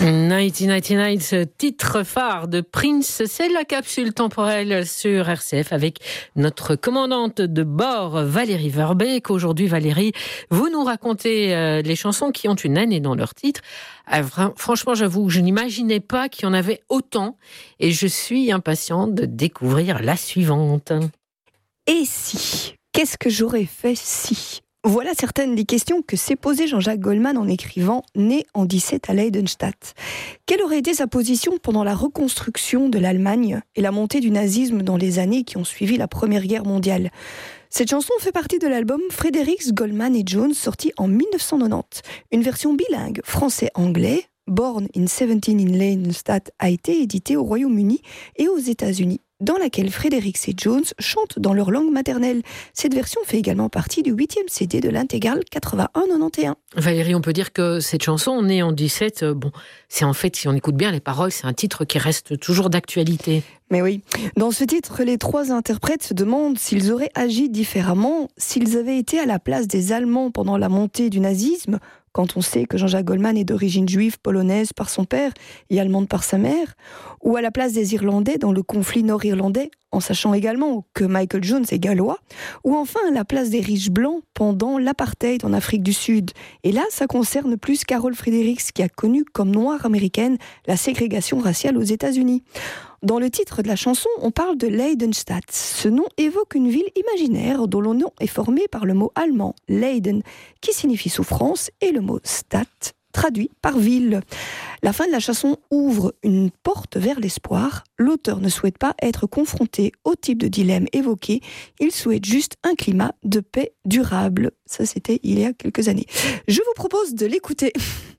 1999, ce titre phare de Prince, c'est la capsule temporelle sur RCF avec notre commandante de bord Valérie Verbeek. Aujourd'hui, Valérie, vous nous racontez les chansons qui ont une année dans leur titre. Franchement, j'avoue, je n'imaginais pas qu'il y en avait autant et je suis impatiente de découvrir la suivante. Et si ? Qu'est-ce que j'aurais fait si ? Voilà certaines des questions que s'est posées Jean-Jacques Goldman en écrivant « Né en 17 à Leidenstadt ». Quelle aurait été sa position pendant la reconstruction de l'Allemagne et la montée du nazisme dans les années qui ont suivi la Première Guerre mondiale ? Cette chanson fait partie de l'album Fredericks, Goldman et Jones, sorti en 1990. Une version bilingue français-anglais, Born in 17 in Leidenstadt, a été éditée au Royaume-Uni et aux États-Unis, dans laquelle Fredericks et Jones chantent dans leur langue maternelle. Cette version fait également partie du 8e CD de l'intégrale 81-91. Valérie, on peut dire que cette chanson, Née en 17, c'est en fait, si on écoute bien les paroles, c'est un titre qui reste toujours d'actualité. Mais oui, dans ce titre, les trois interprètes se demandent s'ils auraient agi différemment, s'ils avaient été à la place des Allemands pendant la montée du nazisme, quand on sait que Jean-Jacques Goldman est d'origine juive polonaise par son père et allemande par sa mère, ou à la place des Irlandais dans le conflit nord-irlandais, en sachant également que Michael Jones est gallois, ou enfin à la place des riches blancs pendant l'apartheid en Afrique du Sud. Et là, ça concerne plus Carol Fredericks, qui a connu comme noire américaine la ségrégation raciale aux États-Unis. Dans le titre de la chanson, on parle de Leidenstadt. Ce nom évoque une ville imaginaire dont le nom est formé par le mot allemand Leiden, qui signifie souffrance, et le mot Stadt, traduit par ville. La fin de la chanson ouvre une porte vers l'espoir. L'auteur ne souhaite pas être confronté au type de dilemme évoqué. Il souhaite juste un climat de paix durable. Ça, c'était il y a quelques années. Je vous propose de l'écouter.